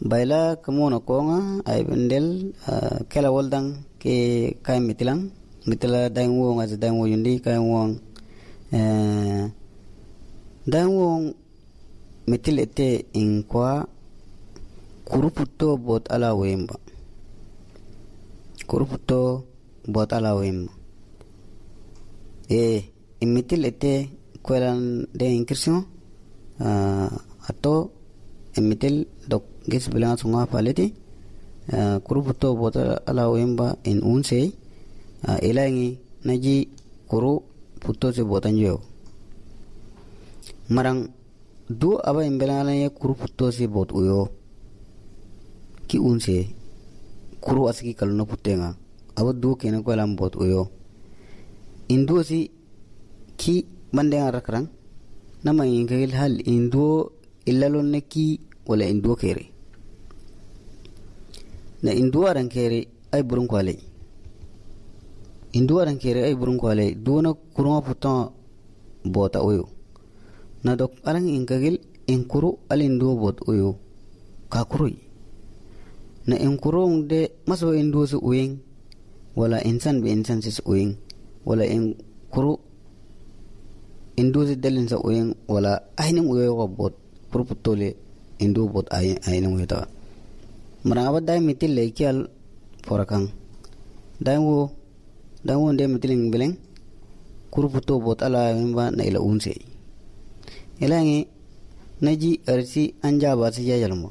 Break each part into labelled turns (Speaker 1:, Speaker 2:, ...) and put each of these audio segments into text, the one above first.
Speaker 1: baila kamono konga ay bendel kela woldang ke kay mitilang mitila dang wong as dang wo yundi kay wong dang wong mitil ete in kwa kuruputo bot ala wemba kuruputo bot ala wemba imitil ete kwelan de inscription atau emitil dok gis bilang sunga paleti kuruputo bot ala wemba in unse elangi naji kuru puto se botanjo marang do aba imbelala ya kuru puto se bot uyo ki unse kuru asiki kalno putenga aba do kena ko lam bot uyo indo si ki mandenga rakrang nama ingil hal indo illalon neki wala indo kere na indo aran kere ay burung kwale indo aran kere ay burung kwale do na kurunga puto bota uyo na dok arang ingil inkuru al indo bot uyo ka kurui na inkurong de maso indo su uing wala insan be insan sis uing wala inkuru indo si dalin sa uing wala ayning uyo wa bot purputole indo bot ayning uyo ta marang abad dai mitil lekial porakang dai wo de mitiling beleng kuruputo bot ala mba na ila unse elangi naji arsi anja ba si jajalmo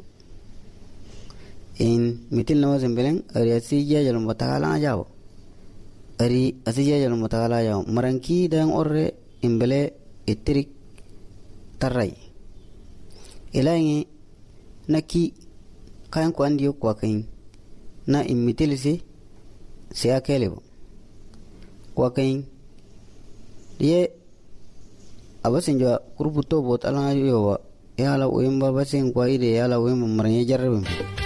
Speaker 1: in mitil nama sembeleng ari asija jalan batakala ajaw ari asija jalan batakala ajaw marangki dang orre imbele itirik tarai elangi naki kayan ko andiyo kwa kain na imitil se akelebo kwa kain ye abasenjo kuruputo bot ala yo ya la wemba basen kwa ide ya la wemba maranya jarrebe